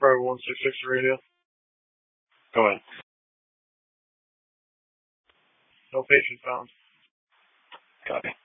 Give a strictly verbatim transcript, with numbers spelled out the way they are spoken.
Forever one six six radio. Go ahead. No patient found. Copy.